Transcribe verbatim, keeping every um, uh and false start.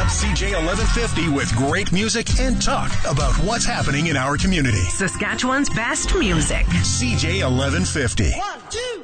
up C J eleven fifty with great music and talk about what's happening in our community. Saskatchewan's best music. C J eleven fifty. One, two.